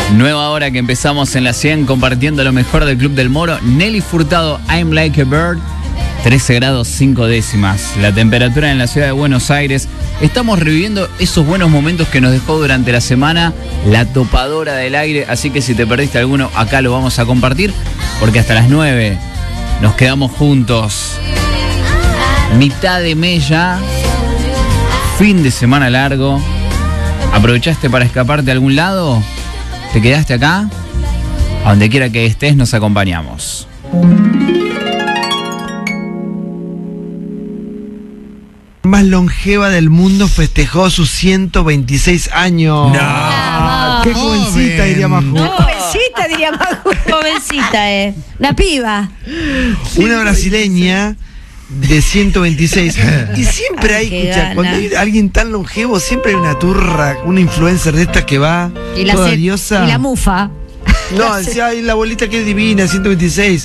Nueva hora que empezamos en la 100 compartiendo lo mejor del Club del Moro. Nelly Furtado, I'm Like a Bird. 13 grados 5 décimas. La temperatura en la ciudad de Buenos Aires. Estamos reviviendo esos buenos momentos que nos dejó durante la semana la topadora del aire. Así que si te perdiste alguno, acá lo vamos a compartir. Porque hasta las 9 nos quedamos juntos. Mitad de mes ya. Fin de semana largo. ¿Aprovechaste para escaparte a algún lado? ¿Te quedaste acá? A donde quiera que estés, nos acompañamos. Más longeva del mundo festejó sus 126 años. No, qué jovencita diría Majo. No, jovencita diría Majo. Jovencita, una piba. Una brasileña de 126. Y siempre hay, escucha, cuando hay alguien tan longevo, siempre hay una turra, una influencer de estas que va Y toda diosa. Y la mufa. No, decía, ay, la abuelita que es divina, 126.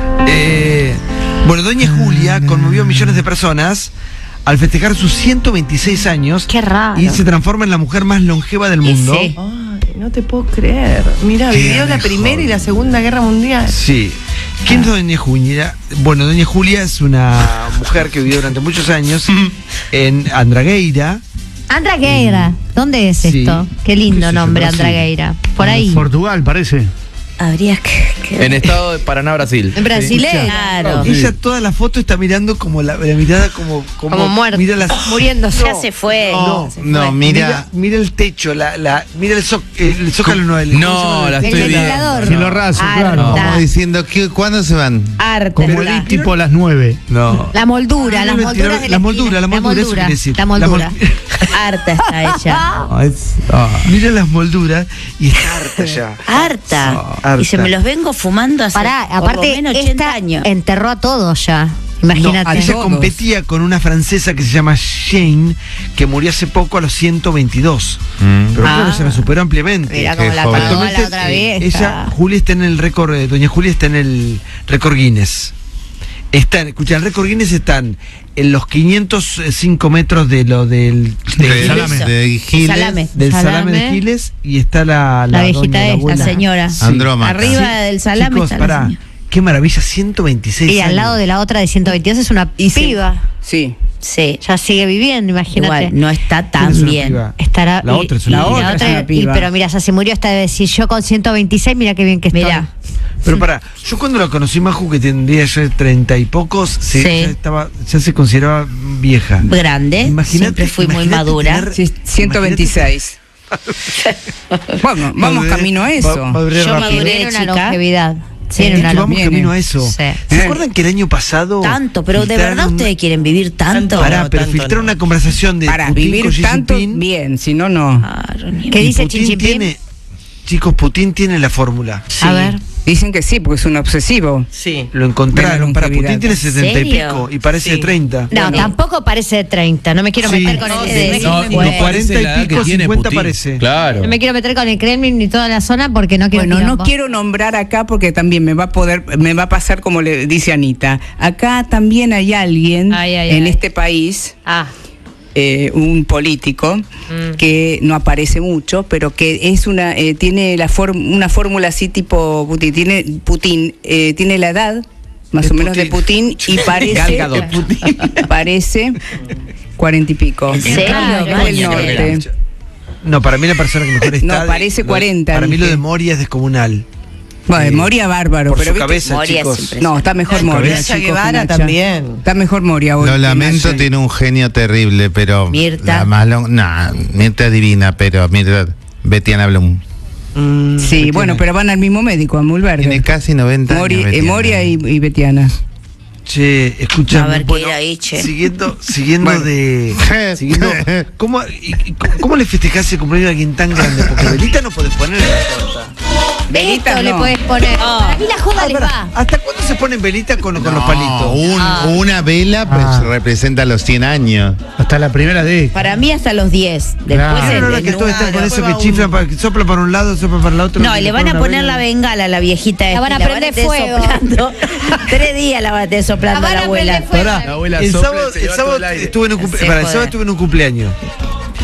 Bueno, doña Julia conmovió a millones de personas al festejar sus 126 años. Qué raro. Y se transforma en la mujer más longeva del mundo. Sí. Ay, no te puedo creer. Mira, vivió la Primera y la Segunda Guerra Mundial. Sí. ¿Quién es doña Julia? Bueno, doña Julia es una mujer que vivió durante muchos años en Andragueira. Andragueira. ¿Dónde es Sí. esto? Qué lindo nombre, Brasil. Andragueira. Por ahí. Portugal, parece. Habría que... En estado de Paraná, Brasil. En brasileño. Claro. Ella toda la foto está mirando como la mirada como muerto. Mira las, Muriéndose. No, se fue. No, mira. Mira el techo, mira el zócalo, no, No, la El estoy viendo. ventilador. Cielo raso, claro. Como diciendo, ¿cuándo se van? Harta. Como está. tipo a las 9. No. La moldura, las molduras de la moldura, eso quiere decir. La moldura. Harta está ella. Mira las molduras y está harta ya. Harta. Y se me los vengo fumando hace Pará, por lo aparte, menos 80 esta años. enterró a todos ya. Imagínate. No, ella competía con una francesa que se llama Jane, que murió hace poco a los 122. Pero claro, se la superó ampliamente. Mira cómo la joven. pagó la Actualmente, otra vieja. ella, Julia está en el récord, doña Julia está en el récord Guinness. Escucha, el récord Guinness están en los 505 metros de lo del salame. De Giles. Salame. del salame de Giles, y está la viejita doña, la esta, abuela. señora. Sí. Andrómaca. Arriba del salame Chicos, está la pará, señora. qué maravilla, 126 Y al años. lado de la otra de 122 es una Y sí. piba. Sí. Sí. Ya sigue viviendo, imagínate. Igual, no está ¿Quién es tan una bien. piba? Estará, La otra es una la piba. otra es una piba. pero mira, ya se murió esta de decir yo con 126, mira qué bien que estoy. Mirá. Pero pará, yo cuando la conocí, Maju, que tendría ya 30 y pocos, Sí. ya se consideraba vieja. Grande. Imagínate- Siempre fui muy imagínate madura. tener- Sí, 126. Bueno, vamos Maduré- camino a eso. maduré Yo rápido. maduré. Tiene una chica. longevidad. Sí. Tiene Es una que vamos viene. camino a eso. Sí. ¿Se acuerdan que el año pasado Tanto, pero de verdad filtraron- ustedes quieren vivir tanto. Pará, No, pero tanto filtraron no. una conversación de Para Putin vivir con Xi tanto, Jinping. bien, si no, no. Claro, ni- ¿Qué Y dice Putin Xi Jinping? tiene, chicos, Putin tiene la fórmula. A ver. Dicen que sí, porque es un obsesivo. Sí. Lo encontraron. De la Para longevidad. Putin tiene 70 y ¿Serio? pico y parece de 30. No, Bueno. tampoco parece de 30. No me quiero Sí. meter con No, el de- No, no no parece 40 la y edad que pico, tiene 50 Putin. parece. Claro. No me quiero meter con el Kremlin ni toda la zona porque no quiero Bueno, no quilombo. quiero nombrar acá porque también me va a pasar como le dice Anita. Acá también hay alguien en este país, Ah, un político que no aparece mucho, pero que es tiene una fórmula así tipo Putin. Tiene la edad más De o menos de Putin y Gal parece Gadot. parece 40 y pico. ¿En serio? Claro, es del norte. No, para mí la persona que mejor está. No, parece 40, Para mí lo dije. de Moria es descomunal. Bueno, Moria bárbaro, Por pero su viste- cabeza, Moria chicos. siempre. No, está mejor Moria. Nacha chicos, Guevara que Nacha. también. Está mejor Moria hoy. Lo que lamento, Nacha. tiene un genio terrible, pero Mirta. la más Mirta divina, pero Mirta Betiana Blum. Sí, bueno, pero van al mismo médico, a Mulverde. Tiene casi 90 años. Betiana. Moria y Betiana. Che, escuchame. A ver qué era ahí, che. Siguiendo Bueno. ¿Cómo le festejás el cumpleaños a alguien tan grande? Porque velita no podés poner en la torta. Velita esto le no. puedes poner. Para mí la joda le va. ¿Hasta cuándo se ponen velita con los palitos? Una vela pues, representa los 100 años. Hasta la primera década. Para mí hasta los 10. Después Claro. No, el que todos están con eso después que va chiflan, que sopla para un lado, sopla para el otro. No, y le van a una poner vela. la bengala a la viejita esta. La van a y prender tener fuego. soplando. 3 días la van a tener soplando La a van la a abuela. prender fuego. Pará, La abuela el sopla sábado, y se lleva todo el aire. estuve en un Se el sábado joda. estuve en un cumpleaños.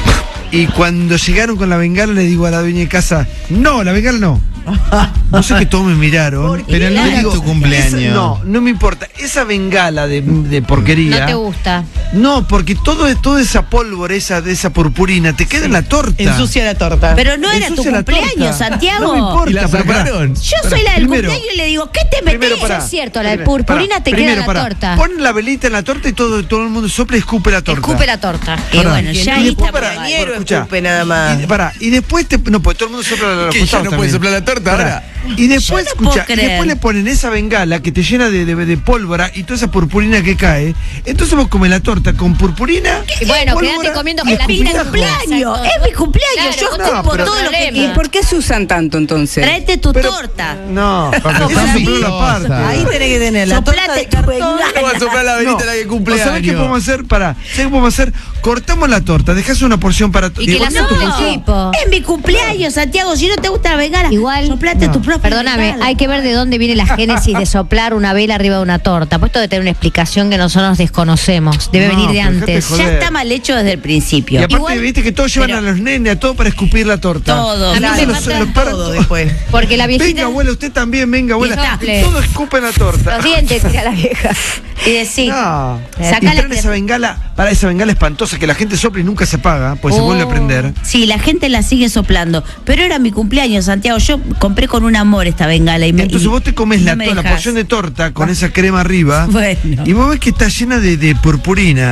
Y cuando llegaron con la bengala, le digo a la dueña de casa, no, la bengala no. No sé que todos me miraron. Pero no era tu cumpleaños. No me importa. Esa bengala de porquería. No te gusta. No, porque toda esa pólvora, de esa purpurina, te queda en la torta. Ensucia la torta. Pero no era tu Ensucia la torta. cumpleaños, Santiago. No me importa. ¿Y la pero pará. sacaron? Yo soy la del Primero. cumpleaños y le digo, ¿qué te metés? Primero, pará. Es cierto, la de Primero, purpurina pará. te queda en la torta. Pon la velita en la torta y todo el mundo sopla y escupe la torta. Escupe la torta. Y Pará. bueno, ya Y ahí después, está. pará, Compañero, escuchá. escupe nada más. Y después no, pues todo el mundo sopla los ¿Qué, ya costados no puede también. soplar la torta Pará. ahora? Y después, Yo no puedo escuchá, y creer. después le ponen esa bengala que te llena de pólvora y toda esa purpurina que cae. Entonces vos comes la torta con purpurina. Y bueno, pólvora quédate comiendo y con la Mi pizza. cumpleaños, es mi cumpleaños. Claro, Yo no, escupo pero- todo lo que problema. ¿Y quiero. por qué se usan tanto entonces? Tráete tu Pero- torta. No, Porque eso son es solo la parte. Ahí tenés que tener la torta Soplate de tu cartón. bengala. ¿Cómo va a soplar la velita la que cumple ¿Sabés qué podemos hacer? ¿Sabés qué podemos hacer? Cortamos la torta, dejás una porción para Y que la ponés tu sople el porción. tipo. Es mi cumpleaños, Santiago. Si no te gusta la bengala, Igual, soplate tu propia perdóname, bengala. hay que ver de dónde viene la génesis de soplar una vela arriba de una torta. Puesto de tener una explicación que nosotros desconocemos. Debe No, venir de pero dejate antes. joder. Ya está mal hecho desde el principio. Y aparte, Igual- viste que todos llevan pero- a los nenes, a todo para escupir la torta. Todo. A mí Entonces me los matan padres- todo después. Porque la viejita. Venga, abuela, usted también, venga, abuela. Y sople. Todos escupen la torta. Los dientes tira la vieja. Y decís, No. Sacale Y traen que- esa bengala, para esa bengala espantosa que la gente sopla y nunca se apaga, pues se Oh. vuelve a prender. sí, la gente la sigue soplando. Pero era mi cumpleaños, Santiago. Yo compré con un amor esta bengala. Y Entonces vos te comes no la, me la dejás. porción de torta con esa crema arriba. Bueno. Y vos ves que está llena de purpurina,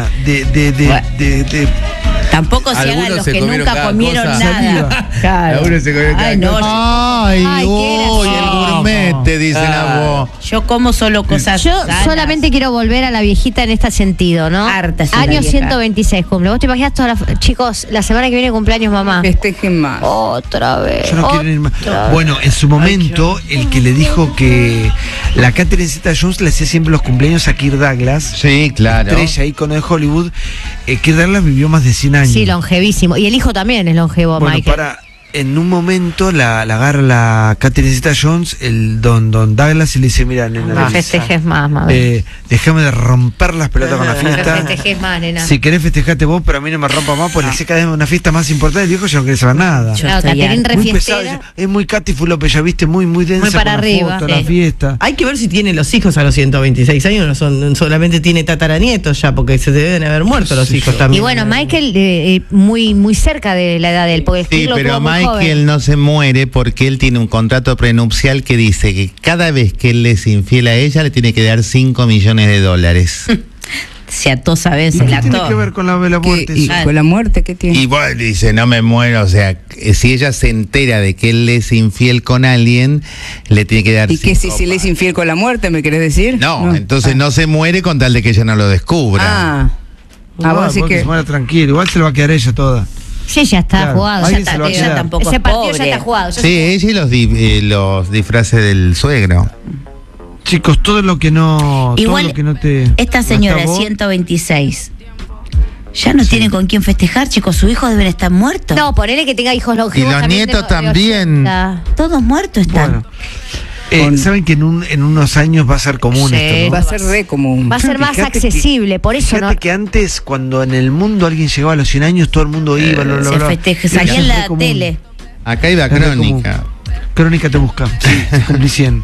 de Tampoco se Algunos hagan los se que comieron nunca cada comieron cosa. nada. Saliva. Claro. Algunos se comieron cada Ay, no, cosa. Ay, Ay, qué uy, el gracioso. gourmet, te dicen a vos. yo como solo cosas Yo sanas. solamente quiero volver a la viejita en este sentido, ¿no? Harta es una Año vieja. 126 cumple. ¿Vos te imaginas chicos, la semana que viene cumpleaños mamá? Festejen más. Otra vez. Yo no quiero ir más. otra vez. Bueno, en su momento, el que le dijo que la Catherine Zeta-Jones le hacía siempre los cumpleaños a Kirk Douglas, Sí, claro. estrella ícono de Hollywood, Kirk Douglas vivió más de 100 años. Sí, longevísimo. Y el hijo también es longevo, Bueno, Michael. en un momento la agarra la Catherine Zeta-Jones, el don Douglas, y le dice, mira, nena, No festejes más, mamá. déjame de romper las pelotas con la No fiesta. festejes más, nena. Si querés festejate vos, pero a mí no me rompa más, porque le sé cada vez una fiesta más importante. El viejo ya no quiere saber nada. Yo Claro, estoy Caterín harta. Muy pesado, refiestera. es muy Katy Fulope, ya viste, muy densa. Muy para con la arriba, foto, sí. la fiesta. Hay que ver si tiene los hijos a los 126 años, no son, solamente tiene tataranietos ya, porque se deben haber muerto los hijos Y también. bueno, Michael muy cerca de la edad de él, porque Sí, Steve lo pero tuvo muy Michael joven. no se muere porque él tiene un contrato prenupcial que dice que cada vez que él le es infiel a ella le tiene que dar $5 millones. Se ató, ¿sabes? ¿Y El qué tiene ató. que ver con la muerte? ¿Y eso? con la muerte qué tiene? Y bueno, dice, no me muero, o sea, si ella se entera de que él le es infiel con alguien, le tiene que dar ¿Y que si 5 se le es infiel con la muerte, me querés decir? No, entonces no se muere con tal de que ella no lo descubra. Ah, Igual, vos decís porque que... se muera tranquilo, igual se lo va a quedar ella toda. Sí, ya está Claro, jugado. Ya alguien está, se lo va a ya quedar. tampoco ese es partido pobre. ya está jugado. ya Sí, ella y los disfraces del suegro. Chicos, todo lo que no. Igual, todo lo que no te. esta no señora está de vos, 126 ya no tiene con quién festejar, chicos. Sus hijos deben estar muertos. No, ponele que tenga hijos longevos. Y los también nietos de también. 80. Todos muertos están. Bueno. Saben que en unos años va a ser común Sí. esto, Va ¿no? a ser re común. Va a ser más Fíjate que- accesible, por eso Fíjate no. que antes, cuando en el mundo alguien llegaba a los 100 años, todo el mundo iba, Se festeja, salía en la tele. Acá iba Es re Crónica. Crónica te busca. Sí, cumplí 100.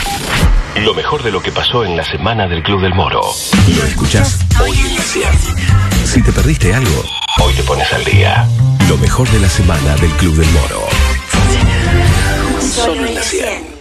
Lo mejor de lo que pasó en la semana del Club del Moro. Lo escuchás hoy en la 100. Si te perdiste algo, hoy te pones al día. Lo mejor de la semana del Club del Moro. Solo en la 100.